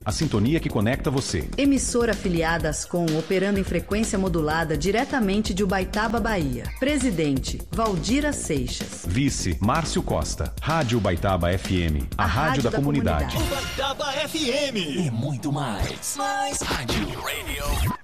a sintonia que conecta você. Emissora afiliada Ascom, operando em frequência modulada diretamente de Ubaitaba, Bahia. Presidente, Valdira Seixas. Vice, Márcio Costa. Rádio Ubaitaba FM, a rádio da comunidade. Ubaitaba FM e muito mais. Rádio Radio